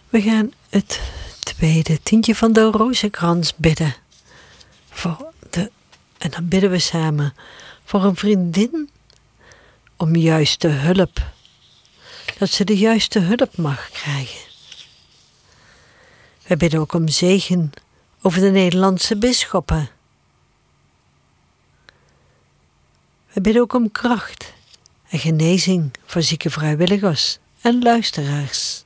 We gaan het tweede tientje van de Rozenkrans bidden. En dan bidden we samen voor een vriendin om juiste hulp. Dat ze de juiste hulp mag krijgen. We bidden ook om zegen over de Nederlandse bisschoppen. We bidden ook om kracht en genezing voor zieke vrijwilligers en luisteraars.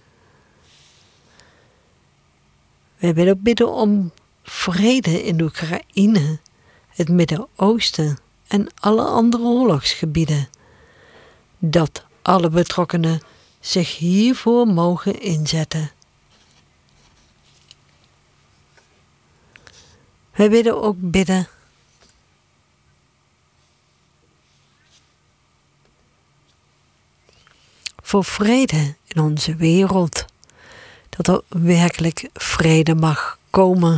We willen ook bidden om vrede in Oekraïne, het Midden-Oosten en alle andere oorlogsgebieden. Dat alle betrokkenen zich hiervoor mogen inzetten. We willen ook bidden voor vrede in onze wereld. Dat er werkelijk vrede mag komen.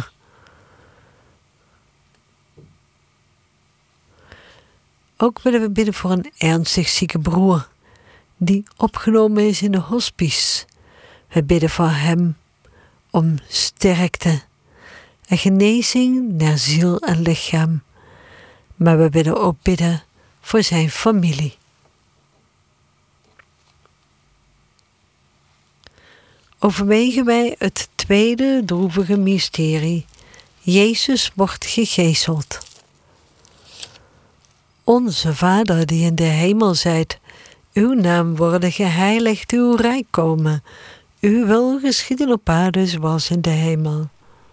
Ook willen we bidden voor een ernstig zieke broer die opgenomen is in de hospice. We bidden voor hem om sterkte en genezing naar ziel en lichaam. Maar we willen ook bidden voor zijn familie. Overwegen wij het tweede droevige mysterie. Jezus wordt gegezeld. Onze Vader die in de hemel zijt, uw naam worden geheiligd, uw rijk komen. Uw wil geschieden op aarde zoals in de hemel.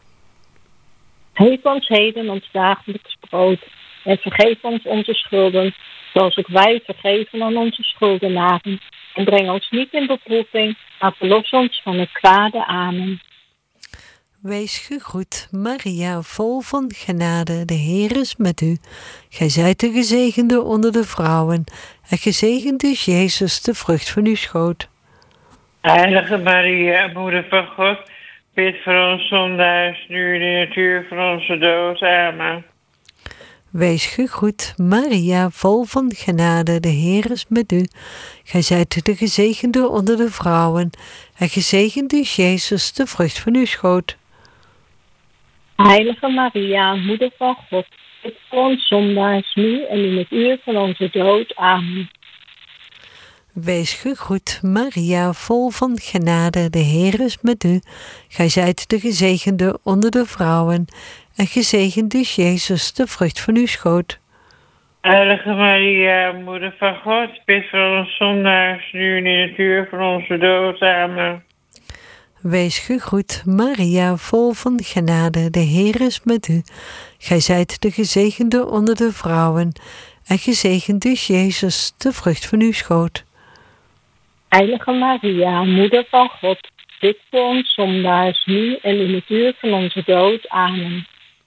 Geef ons heden ons dagelijks brood en vergeef ons onze schulden, zoals ook wij vergeven aan onze schuldenaren. En breng ons niet in beproeving, maar verlos ons van het kwade. Amen. Wees gegroet, Maria, vol van genade, de Heer is met u. Gij zijt de gezegende onder de vrouwen, en gezegend is Jezus, de vrucht van uw schoot. Heilige Maria, moeder van God, bid voor ons zondaars, nu in de uur van onze dood. Amen. Wees gegroet, Maria, vol van genade, de Heer is met u. Gij zijt de gezegende onder de vrouwen, en gezegend is Jezus, de vrucht van uw schoot. Heilige Maria, moeder van God, bid voor ons zondaars, nu en in het uur van onze dood. Amen. Wees gegroet, Maria, vol van genade, de Heer is met u. Gij zijt de gezegende onder de vrouwen, en gezegend is Jezus, de vrucht van uw schoot. Heilige Maria, moeder van God, bid voor ons zondaars, nu en in het uur van onze dood. Amen. Wees gegroet, Maria, vol van genade, de Heer is met u. Gij zijt de gezegende onder de vrouwen, en gezegend is Jezus, de vrucht van uw schoot. Heilige Maria, moeder van God, bid voor ons zondaars, nu en in het uur van onze dood. Amen.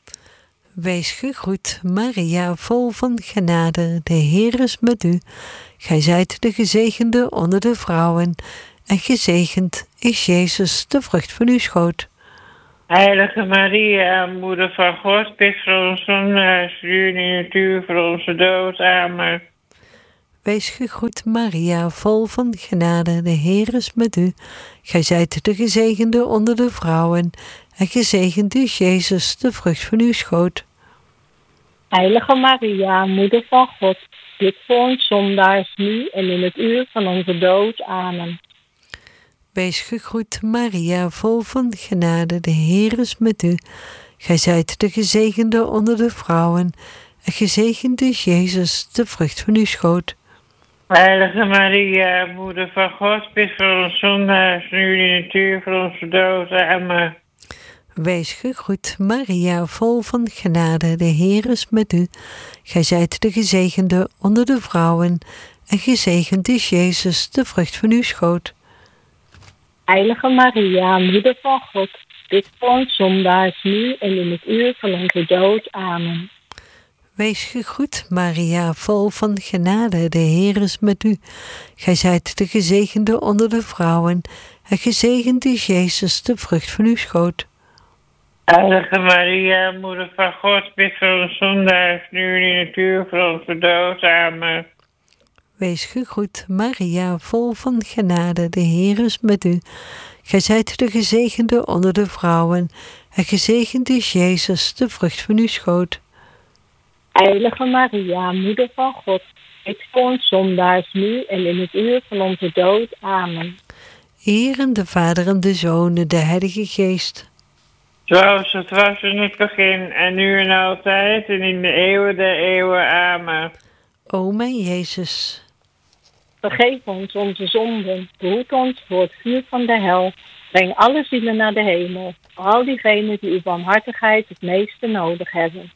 Wees gegroet, Maria, vol van genade, de Heer is met u. Gij zijt de gezegende onder de vrouwen, en gezegend is Jezus, de vrucht van uw schoot. Heilige Maria, moeder van God, bid voor ons zondaars, nu en in het uur van onze dood. Amen. Wees gegroet, Maria, vol van genade, de Heer is met u. Gij zijt de gezegende onder de vrouwen, en gezegend is Jezus, de vrucht van uw schoot. Heilige Maria, moeder van God, bid voor ons zondaars, nu en in het uur van onze dood. Amen. Wees gegroet, Maria, vol van genade, de Heer is met u. Gij zijt de gezegende onder de vrouwen, en gezegend is Jezus, de vrucht van uw schoot. Heilige Maria, moeder van God, bid voor ons zondaars, nu en in het uur van onze dood. Amen. Wees gegroet, Maria, vol van genade, de Heer is met u. Gij zijt de gezegende onder de vrouwen, en gezegend is Jezus, de vrucht van uw schoot. Heilige Maria, moeder van God, bid voor ons zondaars, nu en in het uur van onze dood. Amen. Wees gegroet, Maria, vol van genade, de Heer is met u. Gij zijt de gezegende onder de vrouwen, en gezegend is Jezus, de vrucht van uw schoot. Heilige Maria, moeder van God, bid voor ons zondaars, nu en in het uur van onze dood. Amen. Wees gegroet, Maria, vol van genade, de Heer is met u. Gij zijt de gezegende onder de vrouwen, en gezegend is Jezus, de vrucht van uw schoot. Heilige Maria, moeder van God, bid voor ons zondaars nu en in het uur van onze dood. Amen. Eer aan de Vader en de Zoon en de Heilige Geest. Zoals het was in het begin en nu en altijd en in de eeuwen der eeuwen. Amen. O mijn Jezus, Vergeef ons onze zonden, behoed ons voor het vuur van de hel. Breng alle zielen naar de hemel, vooral diegenen die uw barmhartigheid het meeste nodig hebben.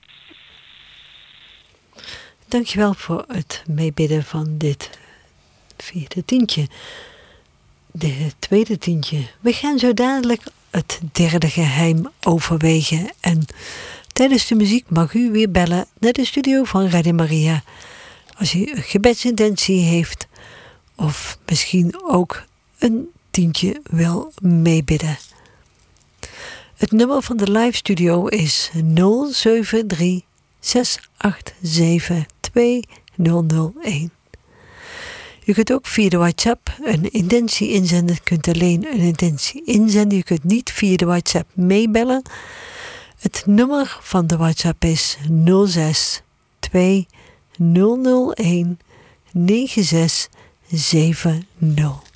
dankjewel voor het meebidden van dit 4e tientje. De 2e tientje. We gaan zo dadelijk het 3e geheim overwegen. En tijdens de muziek mag u weer bellen naar de studio van Radio Maria. Als u een gebedsintentie heeft of misschien ook een tientje wil meebidden. Het nummer van de live studio is 073 687 2001. U kunt ook via de WhatsApp een intentie inzenden. U kunt alleen een intentie inzenden. U kunt niet via de WhatsApp meebellen. Het nummer van de WhatsApp is 06 2001 9670.